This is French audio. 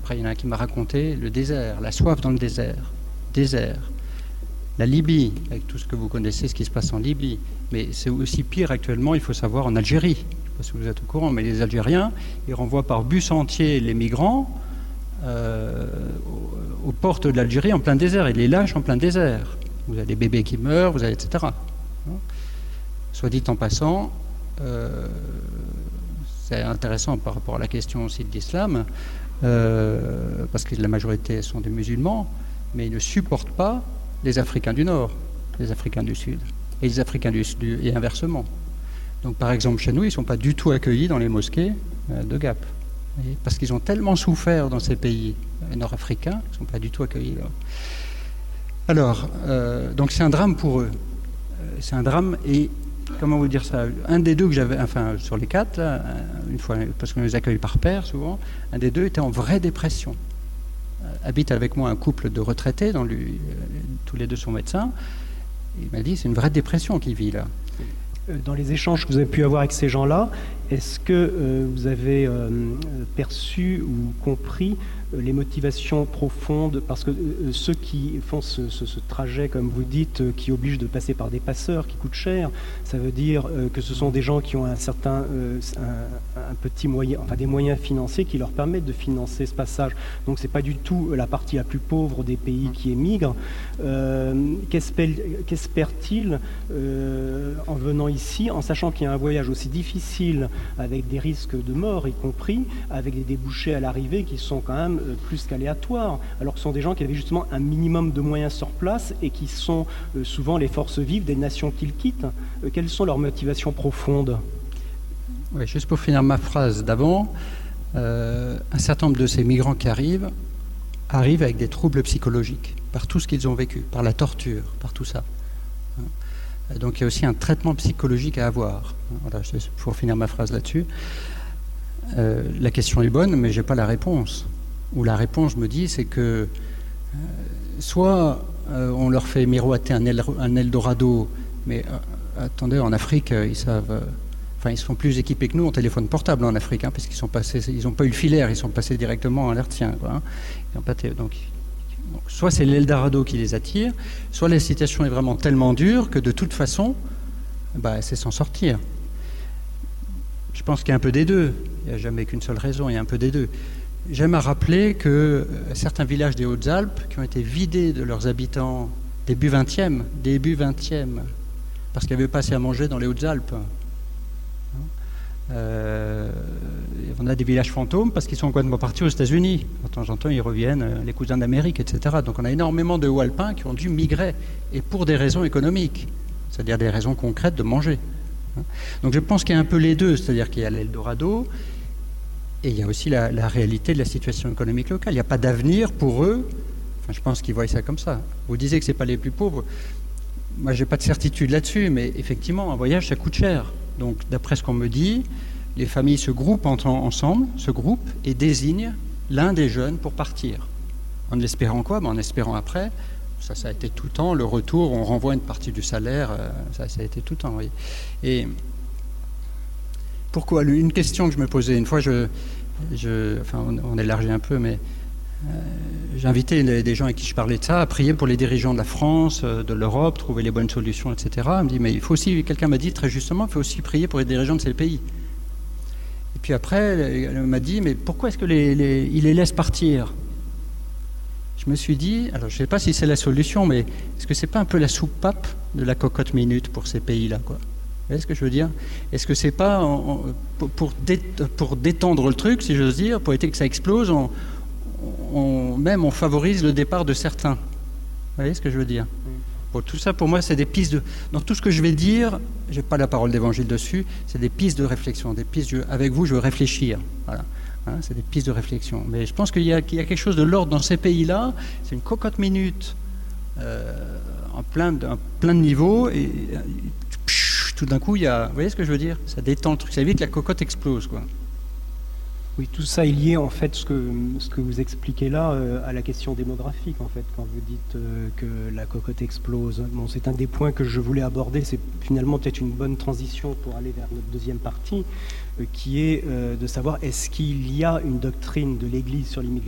Après, il y en a un qui m'a raconté le désert, la soif dans le désert. La Libye, avec tout ce que vous connaissez, ce qui se passe en Libye. Mais c'est aussi pire actuellement, il faut savoir, en Algérie. Je ne sais pas si vous êtes au courant, mais les Algériens, ils renvoient par bus entier les migrants aux portes de l'Algérie en plein désert. Ils les lâchent en plein désert. Vous avez des bébés qui meurent, vous avez etc. Soit dit en passant, c'est intéressant par rapport à la question aussi de l'islam, parce que la majorité sont des musulmans, mais ils ne supportent pas les Africains du Nord, les Africains du Sud, et les Africains du Sud, et inversement. Donc par exemple chez nous, ils ne sont pas du tout accueillis dans les mosquées de Gap, parce qu'ils ont tellement souffert dans ces pays nord-africains, ils ne sont pas du tout accueillis là. Alors, donc c'est un drame pour eux. C'est un drame, et comment vous dire ça, un des deux que j'avais, enfin sur les quatre, là, une fois, parce qu'on les accueille par paire souvent, un des deux était en vraie dépression. Habite avec moi un couple de retraités, dont tous les deux sont médecins. Il m'a dit c'est une vraie dépression qu'il vit là. Dans les échanges que vous avez pu avoir avec ces gens-là, est-ce que vous avez perçu ou compris les motivations profondes, parce que ceux qui font ce trajet, comme vous dites, qui obligent de passer par des passeurs qui coûtent cher, ça veut dire que ce sont des gens qui ont un certain un petit moyen, enfin des moyens financiers qui leur permettent de financer ce passage. Donc c'est pas du tout la partie la plus pauvre des pays qui émigrent. Qu'espèrent-ils en venant ici, en sachant qu'il y a un voyage aussi difficile, avec des risques de mort y compris, avec des débouchés à l'arrivée qui sont quand même plus qu'aléatoires, alors que ce sont des gens qui avaient justement un minimum de moyens sur place et qui sont souvent les forces vives des nations qu'ils quittent. Quelles sont leurs motivations profondes? Oui, juste pour finir ma phrase d'avant, un certain nombre de ces migrants qui arrivent avec des troubles psychologiques, par tout ce qu'ils ont vécu, par la torture, par tout ça. Donc il y a aussi un traitement psychologique à avoir. Voilà, pour finir ma phrase là-dessus. La question est bonne, mais je n'ai pas la réponse. Ou la réponse, je me dis, c'est que soit on leur fait miroiter un Eldorado, mais attendez, en Afrique, ils savent... Enfin, ils sont plus équipés que nous en téléphone portable en Afrique, hein, parce qu'ils sont passés, ils n'ont pas eu le filaire, ils sont passés directement à l'hertzien. Hein. Donc, soit c'est l'Eldorado qui les attire, soit la situation est vraiment tellement dure que de toute façon, c'est s'en sortir. Je pense qu'il y a un peu des deux. Il n'y a jamais qu'une seule raison, il y a un peu des deux. J'aime à rappeler que certains villages des Hautes-Alpes qui ont été vidés de leurs habitants début 20e, parce qu'il n'y avait pas assez à manger dans les Hautes-Alpes. On a des villages fantômes parce qu'ils sont complètement partis aux États-Unis. De temps en temps, ils reviennent, les cousins d'Amérique, etc. Donc on a énormément de Hauts-Alpins qui ont dû migrer, et pour des raisons économiques, c'est-à-dire des raisons concrètes de manger. Donc je pense qu'il y a un peu les deux, c'est-à-dire qu'il y a l'Eldorado, et il y a aussi la réalité de la situation économique locale. Il n'y a pas d'avenir pour eux. Enfin, je pense qu'ils voient ça comme ça. Vous disiez que ce n'est pas les plus pauvres. Moi, je n'ai pas de certitude là-dessus, mais effectivement, un voyage, ça coûte cher. Donc, d'après ce qu'on me dit, les familles se groupent ensemble, et désignent l'un des jeunes pour partir. En espérant quoi? En espérant après, ça a été tout le temps, le retour, on renvoie une partie du salaire, ça a été tout le temps, oui. Et pourquoi? Une question que je me posais, une fois, enfin, on élargit un peu, mais j'ai invité des gens avec qui je parlais de ça à prier pour les dirigeants de la France, de l'Europe, trouver les bonnes solutions, etc. On me dit, mais il faut aussi, quelqu'un m'a dit très justement, il faut aussi prier pour les dirigeants de ces pays. Et puis après, elle m'a dit, mais pourquoi est-ce que il les laisse partir? Je me suis dit, alors je ne sais pas si c'est la solution, mais est-ce que c'est pas un peu la soupape de la cocotte minute pour ces pays-là, quoi? Vous voyez ce que je veux dire? Est-ce que c'est pas pour détendre le truc, si j'ose dire, pour éviter que ça explose, on favorise le départ de certains? Vous voyez ce que je veux dire? Bon, tout ça, pour moi, c'est des pistes de... Dans tout ce que je vais dire, je n'ai pas la parole d'évangile dessus, c'est des pistes de réflexion, des pistes... Avec vous, je veux réflechir. Voilà. Hein, c'est des pistes de réflexion. Mais je pense qu'il y a quelque chose de l'ordre dans ces pays-là. C'est une cocotte minute en plein de niveaux, et tout d'un coup, il y a... Vous voyez ce que je veux dire? Ça détend le truc, ça évite que la cocotte explose, quoi. Oui, tout ça est lié, en fait, ce que vous expliquez là, à la question démographique, en fait, quand vous dites que la cocotte explose. Bon, c'est un des points que je voulais aborder, c'est finalement peut-être une bonne transition pour aller vers notre deuxième partie, qui est de savoir est-ce qu'il y a une doctrine de l'Église sur l'immigration